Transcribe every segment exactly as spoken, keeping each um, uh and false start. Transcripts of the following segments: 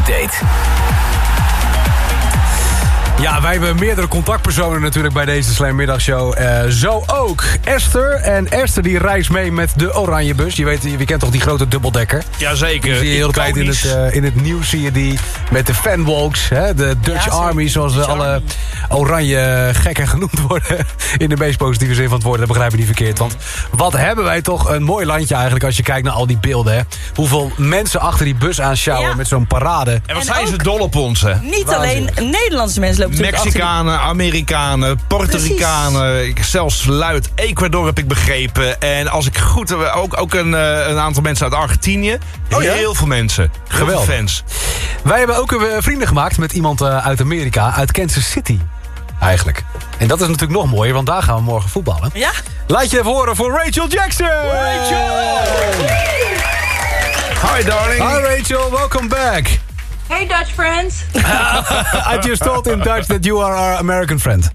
Update. Ja, wij hebben meerdere contactpersonen natuurlijk bij deze Slam-middagshow. Uh, zo ook Esther. En Esther die reist mee met de oranje bus. Je weet, je kent toch die grote dubbeldekker? Jazeker. Die zie je de hele tijd in het, uh, in het nieuws zie je die met de fanwalks. Hè, de Dutch ja, Army, zoals Dutch alle Army. Oranje gekken genoemd worden. In de meest positieve zin van het woord, dat begrijp je niet verkeerd. Want wat hebben wij toch een mooi landje eigenlijk als je kijkt naar al die beelden. Hè? Hoeveel mensen achter die bus aanschouwen ja. met zo'n parade. En wat en zijn ze dol op ons, hè? Niet Waanzin. Alleen Nederlandse mensen lopen Mexicanen, Amerikanen, Puerto Ricanen, zelfs luid Ecuador heb ik begrepen. En als ik goed heb, ook, ook een, een aantal mensen uit Argentinië. Oh, ja? Heel veel mensen. Geweldig. Veel fans. Wij hebben ook uh, vrienden gemaakt met iemand uh, uit Amerika, uit Kansas City. Eigenlijk. En dat is natuurlijk nog mooier, want daar gaan we morgen voetballen. Ja. Laat je even horen voor Rachel Jackson. Rachel! Hi, darling. Hi, Rachel. Welcome back. Hey, Dutch friends. I just told in Dutch that you are our American friend.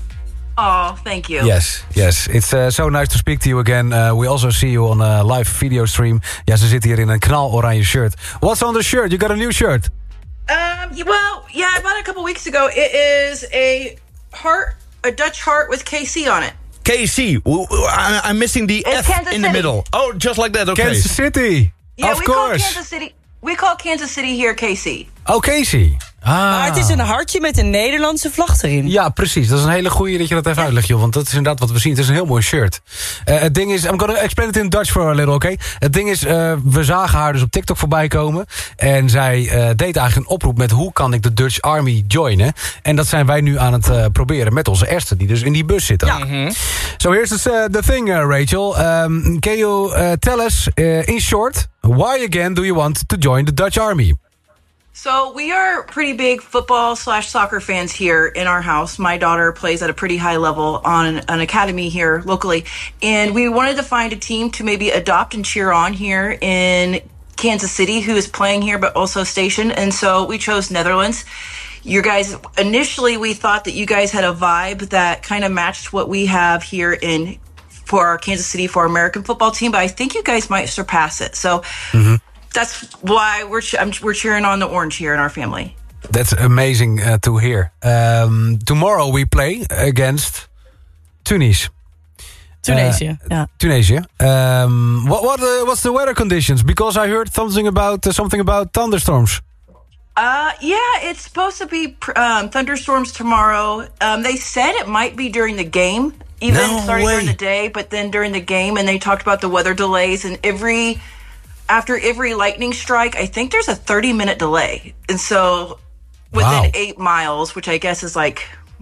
Oh, thank you. Yes, yes. It's uh, so nice to speak to you again. Uh, we also see you on a live video stream. Ja, ze zit hier in een knaloranje shirt. What's on the shirt? You got a new shirt. Um, well, yeah, I bought it a couple weeks ago. It is a heart, a Dutch heart with K C on it. K C. I'm missing the it's F Kansas in the City. middle. Oh, just like that, okay. Kansas City. Yeah, of we course. call Kansas City. We call Kansas City here K C. Oh, Casey. Ah. Maar het is een hartje met een Nederlandse vlag erin. Ja, precies. Dat is een hele goeie dat je dat even uitlegt, joh. Want dat is inderdaad wat we zien. Het is een heel mooi shirt. Uh, het ding is... I'm gonna explain it in Dutch for a little, oké? Okay? Het ding is... Uh, we zagen haar dus op TikTok voorbij komen. En zij uh, deed eigenlijk een oproep met... hoe kan ik de Dutch Army joinen? En dat zijn wij nu aan het uh, proberen met onze Esther... die dus in die bus zitten. Ja. Mm-hmm. So here's the, uh, the thing, uh, Rachel. Um, can you uh, tell us, uh, in short... why again do you want to join the Dutch Army? So we are pretty big football slash soccer fans here in our house. My daughter plays at a pretty high level on an academy here locally. And we wanted to find a team to maybe adopt and cheer on here in Kansas City who is playing here but also stationed. And so we chose Netherlands. You guys, initially we thought that you guys had a vibe that kind of matched what we have here in for our Kansas City for our American football team. But I think you guys might surpass it. So... Mm-hmm. That's why we're che- I'm, we're cheering on the orange here in our family. That's amazing uh, to hear. Um, tomorrow we play against Tunis. Tunesië, uh, yeah. Tunisia. Um, what what uh, what's the weather conditions? Because I heard something about uh, something about thunderstorms. Uh, yeah, it's supposed to be um, thunderstorms tomorrow. Um, they said it might be during the game, even no starting way. during the day, but then during the game, and they talked about the weather delays and every. After every lightning strike, I think there's a thirty minute delay. And so within wow. eight miles, which I guess is like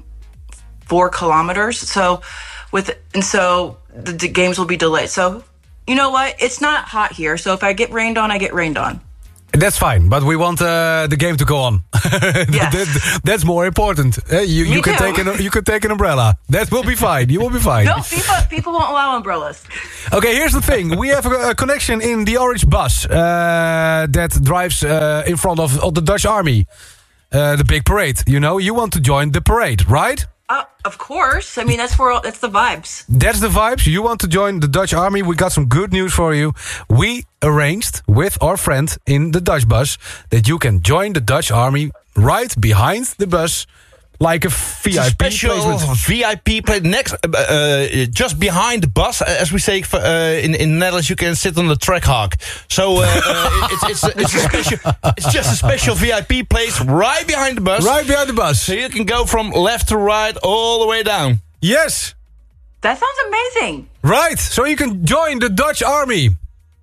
four kilometers. So with, and so the, the games will be delayed. So you know what? It's not hot here. So if I get rained on, I get rained on. That's fine, but we want uh, the game to go on. Yes. that, that's more important. Uh, you Me you can too. take an you can take an umbrella. That will be fine. You will be fine. No, people people won't allow umbrellas. Okay, here's the thing. We have a, a connection in the orange bus uh, that drives uh, in front of, of the Dutch Army. Uh, the big parade, you know. You want to join the parade, right? Uh, of course. I mean, that's where all, that's the vibes. That's the vibes. You want to join the Dutch Army. We got some good news for you. We arranged with our friend in the Dutch bus that you can join the Dutch Army right behind the bus, like a V I P special placement. V I P place next, uh, uh, just behind the bus, as we say uh, in in Netherlands. You can sit on the track hawk. So uh, uh, it's it's a, it's a special. It's just a special V I P place right behind the bus. Right behind the bus. So you can go from left to right all the way down. Yes. That sounds amazing. Right. So you can join the Dutch Army.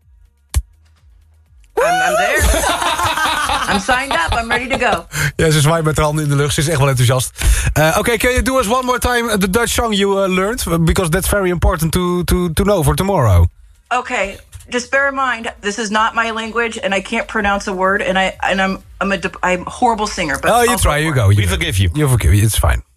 I'm, I'm there. I'm signed up. I'm ready to go. Ja, ze zwaait met haar handen in de lucht. Ze is echt wel enthousiast. Uh, Oké, okay, can you do us one more time the Dutch song you uh, learned? Because that's very important to, to, to know for tomorrow. Okay, just bear in mind, this is not my language, and I can't pronounce a word, and I and I'm I'm a I'm a horrible singer. But Oh, you I'll try. go You for go. it. You We go. forgive you. You forgive you. It's fine.